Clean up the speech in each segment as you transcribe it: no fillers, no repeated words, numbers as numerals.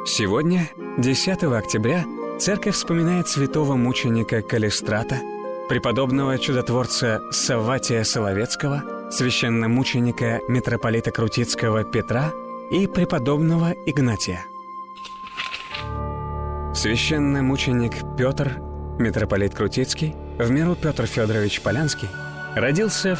Сегодня, 10 октября, церковь вспоминает святого мученика Калистрата, преподобного чудотворца Савватия Соловецкого, священномученика митрополита Крутицкого Петра и преподобного Игнатия. Священномученик Петр, митрополит Крутицкий, в миру Петр Федорович Полянский, родился в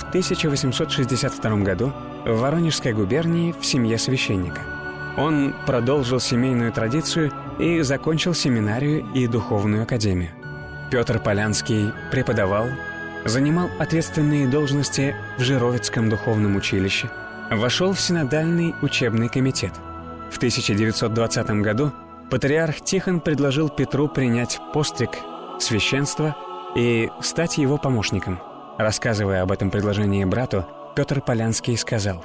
1862 году в Воронежской губернии в семье священника. Он продолжил семейную традицию и закончил семинарию и духовную академию. Петр Полянский преподавал, занимал ответственные должности в Жировицком духовном училище, вошел в синодальный учебный комитет. В 1920 году патриарх Тихон предложил Петру принять постриг, священство и стать его помощником. Рассказывая об этом предложении брату, Петр Полянский сказал: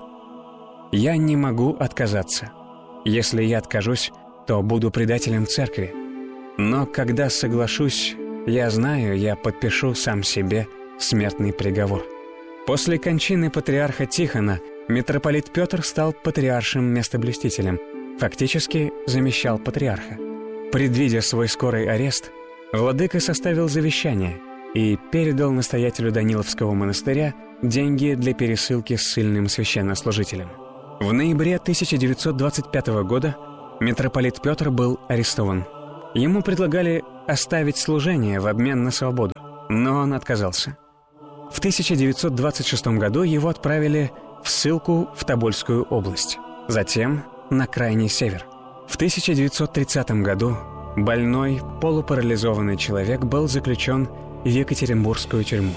«Я не могу отказаться. Если я откажусь, то буду предателем церкви. Но когда соглашусь, я знаю, я подпишу сам себе смертный приговор». После кончины патриарха Тихона митрополит Петр стал патриаршим местоблюстителем, фактически замещал патриарха. Предвидя свой скорый арест, владыка составил завещание и передал настоятелю Даниловского монастыря деньги для пересылки ссыльным священнослужителям. В ноябре 1925 года митрополит Петр был арестован. Ему предлагали оставить служение в обмен на свободу, но он отказался. В 1926 году его отправили в ссылку в Тобольскую область, затем на крайний север. В 1930 году больной, полупарализованный человек был заключен в Екатеринбургскую тюрьму.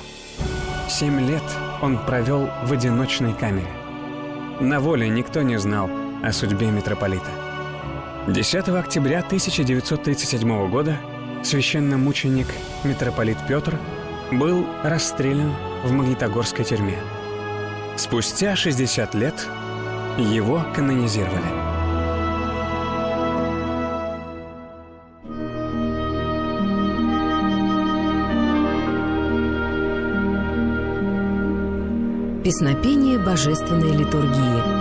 7 лет он провел в одиночной камере. На воле никто не знал о судьбе митрополита. 10 октября 1937 года священномученик митрополит Петр был расстрелян в Магнитогорской тюрьме. Спустя 60 лет его канонизировали. Песнопение божественной литургии.